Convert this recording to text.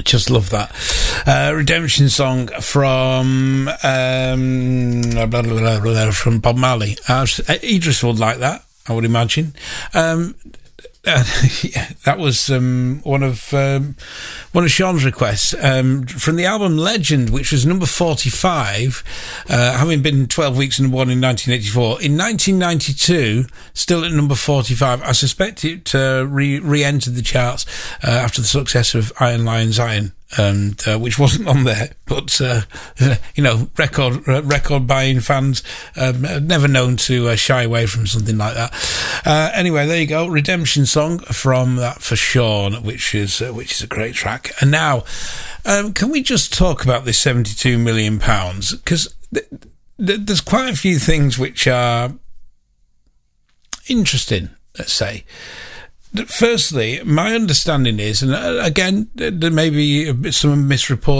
Just love that. Redemption Song from Bob Marley. Idris would like that, I would imagine. Yeah, that was one of Sean's requests from the album Legend, which was number 45, having been 12 weeks and one in 1984. In 1992, still at number 45. I suspect it re-entered the charts after the success of Iron Lion Zion. And which wasn't on there, but record buying fans never known to shy away from something like that. Anyway, there you go, Redemption Song from that for Sean, which is a great track. And now, can we just talk about this £72 million? Because there's quite a few things which are interesting, let's say. Firstly, my understanding is, and again, there may be some misreporting